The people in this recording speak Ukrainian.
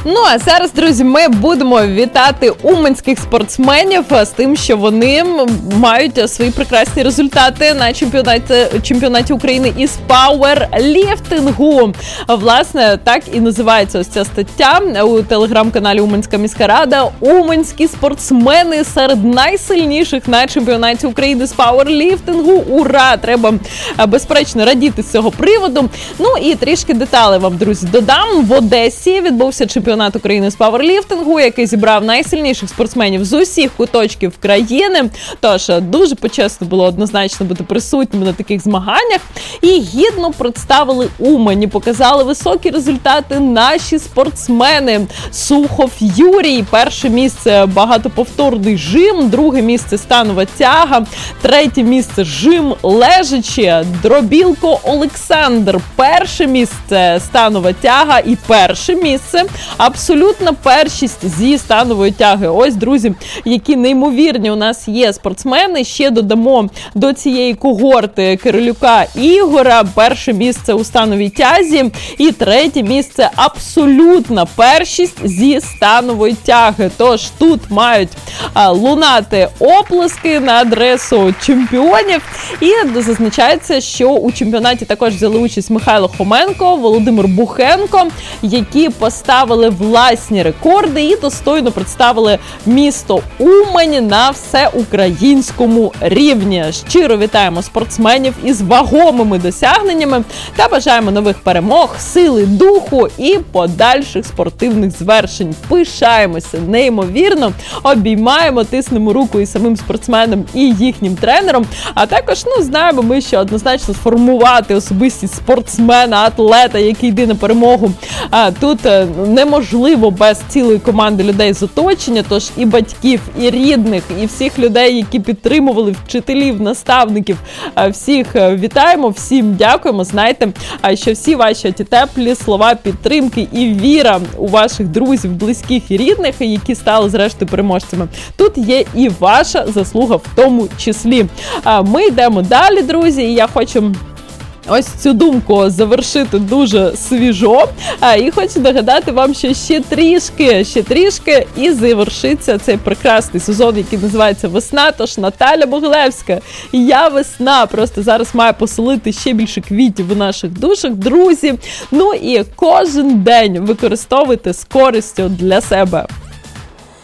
Ну, а зараз, друзі, ми будемо вітати уманських спортсменів з тим, що вони мають свої прекрасні результати на чемпіонаті України із пауерліфтингу. Власне, так і називається ось ця стаття у телеграм-каналі Уманська міська рада. Уманські спортсмени серед найсильніших на чемпіонаті України з пауерліфтингу. Ура! Треба, безперечно, радіти з цього приводу. Ну і трішки деталей вам, друзі, додам. В Одесі відбувся чемпіонат України з пауерліфтингу, який зібрав найсильніших спортсменів з усіх куточків країни. Тож, дуже почесно було однозначно бути присутніми на таких змаганнях. І гідно представили Умань і показали високі результати наші спортсмени. Сухов Юрій, перше місце багатоповторний жим, друге місце станова тяга, третє місце жим лежачі, Дробілко Олександр, перше місце станова тяга і перше місце абсолютна першість зі станової тяги. Ось, друзі, які неймовірні у нас є спортсмени. Ще додамо до цієї когорти Кирилюка Ігора, перше місце у становій тязі і третє місце абсолютна першість зі станової тяги. Тож тут мають лунати оплески на адресу чемпіонів. І зазначається, що у чемпіонаті також взяли участь Михайло Хоменко, Володимир Бухенко, які поставили власні рекорди і достойно представили місто Умань на всеукраїнському рівні. Щиро вітаємо спортсменів із вагомими досягненнями та бажаємо нових перемог, сили духу і подальших спортивних звершень. Пишаємося неймовірно, обіймаємо, тиснемо руку і самим спортсменам, і їхнім тренерам. А також, знаємо ми, що однозначно сформувати особистість спортсмена, атлета, який йде на перемогу, тут неможливо без цілої команди людей з оточення, тож і батьків, і рідних, і всіх людей, які підтримували, вчителів, наставників, всіх вітаємо, всім дякуємо. Знайте, що всі ваші теплі слова підтримки і віра у ваших друзів, близьких і рідних, які стали зрештою переможцями, тут є і ваша заслуга в тому числі. Ми йдемо далі, друзі, і я хочу ось цю думку завершити дуже свіжо. І хочу нагадати вам, що ще трішки і завершиться цей прекрасний сезон, який називається «Весна». Тож Наталя Могилевська, я весна, просто зараз має поселити ще більше квітів у наших душах, друзі. Ну і кожен день використовуйте з користю для себе.